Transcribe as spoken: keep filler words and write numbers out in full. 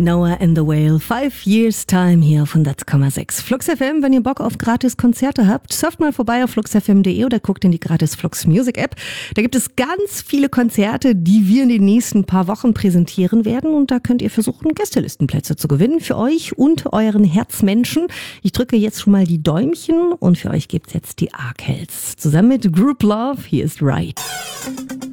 Noah and the Whale, Five Years Time hier auf hundert Komma sechs. Flux F M, wenn ihr Bock auf gratis Konzerte habt, surft mal vorbei auf flux f m punkt de oder guckt in die gratis Flux Music App. Da gibt es ganz viele Konzerte, die wir in den nächsten paar Wochen präsentieren werden und da könnt ihr versuchen, Gästelistenplätze zu gewinnen für euch und euren Herzmenschen. Ich drücke jetzt schon mal die Däumchen und für euch gibt's jetzt die Arkells. Zusammen mit Group Love, hier ist Right.